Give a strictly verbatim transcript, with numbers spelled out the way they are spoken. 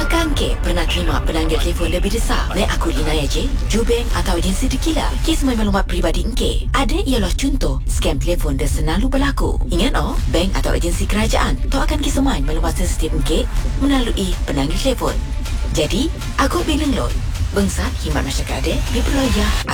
Makan ke pernah terima penanggil telefon lebih besar? Naik aku Lina ya je, Jubank atau agensi terkila? Kes semua maklumat peribadi engke. Ada ialah contoh scam telefon dah selalu berlaku. Ingat oh, bank atau agensi kerajaan tak akan kisah main maklumat sensitif engke melalui penanggil telefon. Jadi, aku bilang lo, bangsa khidmat masyarakat ada diperloyah